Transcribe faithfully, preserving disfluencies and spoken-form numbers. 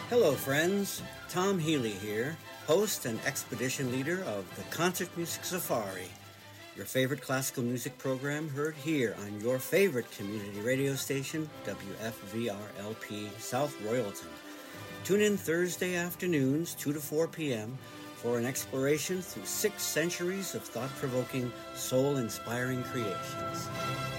Hello, friends. Tom Healy here, host and expedition leader of the Concert Music Safari, your favorite classical music program heard here on your favorite community radio station, W F V R L P, South Royalton. Tune in Thursday afternoons, two to four p.m., for an exploration through six centuries of thought-provoking, soul-inspiring creations.